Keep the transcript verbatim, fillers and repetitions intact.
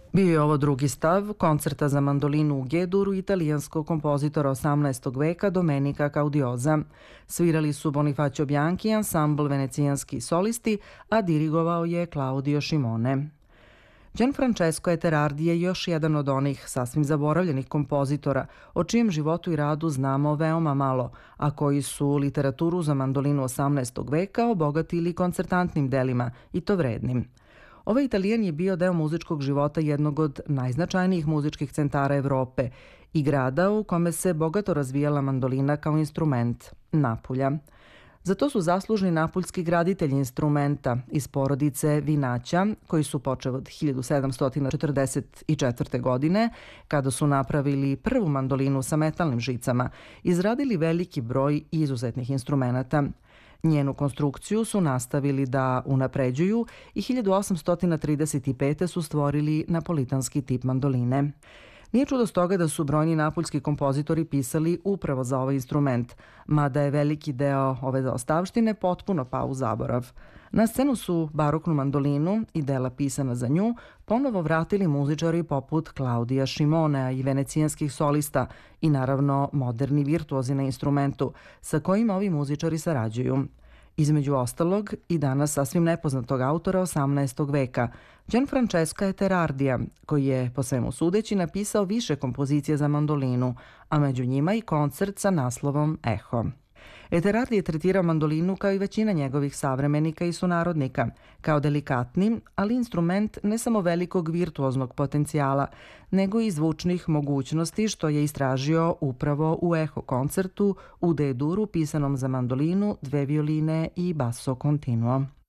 Bio je ovo drugi stav koncerta za mandolinu u G-duru italijanskog kompozitora osamnaestog veka Domenica Caudiosa. Svirali su Bonifacio Bianchi i ansambl Venecijanski solisti, a dirigovao je Claudio Scimone. Gianfrancesco Eterardi je još jedan od onih sasvim zaboravljenih kompozitora o čijem životu i radu znamo veoma malo, a koji su literaturu za mandolinu osamnaestog veka obogatili koncertantnim delima, i to vrednim. Ovaj Italijan je bio deo muzičkog života jednog od najznačajnijih muzičkih centara Evrope i grada u kome se bogato razvijala mandolina kao instrument, Napulja. Za to su zaslužni napuljski graditelji instrumenta iz porodice Vinaća, koji su počeo od hiljadu sedamsto četrdeset četvrte. godine, kada su napravili prvu mandolinu sa metalnim žicama, izradili veliki broj izuzetnih instrumenata. Njenu konstrukciju su nastavili da unapređuju i hiljadu osamsto trideset pete. su stvorili napolitanski tip mandoline. Nije čudo stoga da su brojni napuljski kompozitori pisali upravo za ovaj instrument, mada je veliki deo ove zaostavštine potpuno pao u zaborav. Na scenu su baroknu mandolinu i dela pisana za nju ponovo vratili muzičari poput Claudia Scimonea i venecijanskih solista i naravno moderni virtuozi na instrumentu sa kojima ovi muzičari sarađuju. Između ostalog i danas sasvim nepoznatog autora osamnaestog veka, Gianfrancesca Eterardija, koji je, po svemu sudeći, napisao više kompozicija za mandolinu, a među njima i koncert sa naslovom Eho. Eterardi je tretirao mandolinu kao i većina njegovih savremenika i sunarodnika, kao delikatni, ali instrument ne samo velikog virtuoznog potencijala, nego i zvučnih mogućnosti, što je istražio upravo u Eho koncertu u D-duru pisanom za mandolinu, dve violine i basso continuo.